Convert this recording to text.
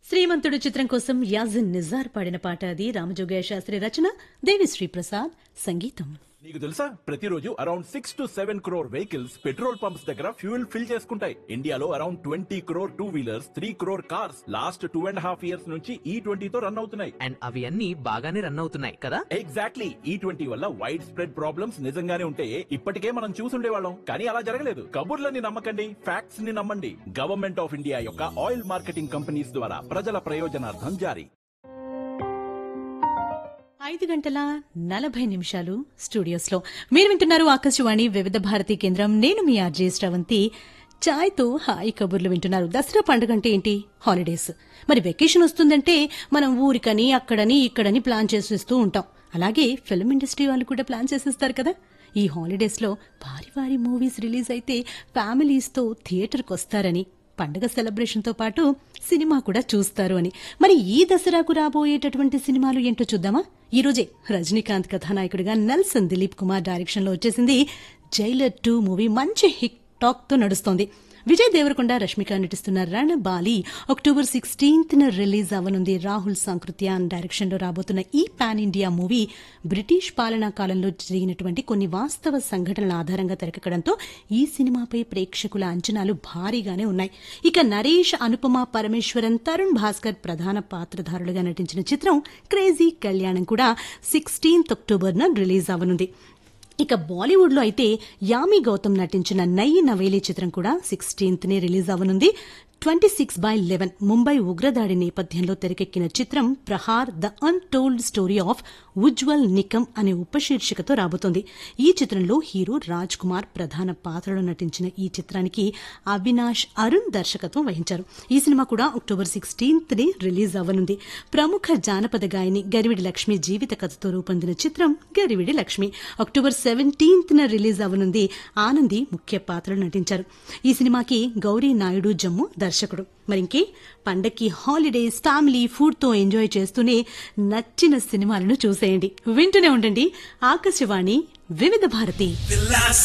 శ్రీమంతుడు చిత్రం కోసం యాజిన్ నిజార్ పాడిన పాట అది. రామజోగయ్య శాస్త్రి రచన, దేవిశ్రీ ప్రసాద్ సంగీతం. నీకు తెలుసా ప్రతిరోజు around 6 to 7 crore vehicles petrol pumps దగ్గర ఫ్యూయల్ ఫిల్ చేసుకుంటాయి. ఇండియాలో around 20 crore 2-wheelers, 3 crore cars last 2.5 years నుంచి E20 తో రన్ అవుతున్నాయి. అండ్ అవి అన్ని బాగానే రన్ అవుతున్నాయి కదా. ఎగ్జాక్ట్లీ. E20 వల్ల వైడ్ స్ప్రెడ్ ప్రాబ్లమ్స్ నిజంగానే ఉంటే ఇప్పటికే మనం చూసుండేవాళ్ళం. కానీ అలా జరగలేదు. కబుర్లని నమ్మకండి, ఫ్యాక్ట్స్ ని నమ్మండి. గవర్నమెంట్ ఆఫ్ ఇండియా యొక్క ఆయిల్ మార్కెటింగ్ కంపెనీస్ ద్వారా ప్రజల ప్రయోజనార్థం జారీ. 5:40 స్టూడియోస్ లో మీరు వింటున్నారు ఆకాశవాణి వివిధ భారతి కేంద్రం. నేను మీ ఆర్జే శ్రవంతి. చాయ్ తో హాయి కబుర్లు వింటున్నారు. దసరా పండుగ అంటే ఏంటి? హాలిడేస్. మరి వెకేషన్ వస్తుందంటే మనం ఊరికని అక్కడని ఇక్కడని ప్లాన్ చేసేస్తూ ఉంటాం. అలాగే ఫిల్మ్ ఇండస్ట్రీ వాళ్ళు కూడా ప్లాన్ చేసేస్తారు కదా. ఈ హాలిడేస్ లో భారీ భారీ మూవీస్ రిలీజ్ అయితే ఫ్యామిలీస్ తో థియేటర్కి వస్తారని, పండుగ సెలబ్రేషన్ తో పాటు సినిమా కూడా చూస్తారు అని. మరి ఈ దసరాకు రాబోయేటటువంటి సినిమాలు ఏంటో చూద్దామా? ఈ రోజే రజనీకాంత్ కథానాయకుడిగా నెల్సన్ దిలీప్ కుమార్ డైరెక్షన్ లో వచ్చేసింది జైలర్ 2 మూవీ. మంచి హిట్ టాక్ తో నడుస్తోంది. విజయ్ దేవరకొండ, రష్మిక నటిస్తున్న Ranabaali October 16న release అవ్వనుంది. Rahul Sankrityayan direction లో రాబోతున్న ఈ పాన్ ఇండియా మూవీ బ్రిటిష్ పాలనా కాలంలో జరిగినటువంటి కొన్ని వాస్తవ సంఘటనల ఆధారంగా తెరకెక్కడంతో ఈ సినిమాపై ప్రేక్షకుల అంచనాలు భారీగానే ఉన్నాయి. ఇక నరేష్, అనుపమ పరమేశ్వరన్, తరుణ్ భాస్కర్ ప్రధాన పాత్రధారులుగా నటించిన చిత్రం క్రేజీ కళ్యాణం కూడా 16th అక్టోబర్న రిలీజ్ అవ్వనుంది. ఇక బాలీవుడ్ లో అయితే యామి గౌతమ్ నటించిన నయి నవేలి చిత్రం కూడా 16th రిలీజ్ అవ్వనుంది. 26/11 ముంబై ఉగ్రదాడి నేపథ్యంలో తెరకెక్కిన చిత్రం Prahar the untold story of Ujjwal Nikam అనే ఉపశీర్షికతో రాబోతోంది. ఈ చిత్రంలో హీరో రాజ్ కుమార్ ప్రధాన పాత్రలో నటించిన ఈ చిత్రానికి అవినాష్ అరుణ్ దర్శకత్వం వహించారు. ఈ సినిమా కూడా అక్టోబర్ 16th రిలీజ్ అవ్వనుంది. ప్రముఖ జానపద గాయని గరివిడి లక్ష్మి జీవిత కథతో రూపొందిన చిత్రం Garividi Lakshmi October 17th release అవ్వనుంది. Anandi ముఖ్య పాత్రలో నటించారు. ఈ సినిమాకి గౌరీ నాయుడు జమ్ము దర్శకుడు. మరింకే పండక్కి హాలిడేస్ ఫ్యామిలీ ఫుడ్ తో ఎంజాయ్ చేస్తూనే నచ్చిన సినిమాలను చూసేయండి. వింటూనే ఉండండి ఆకాశవాణి వివిధ భారతి.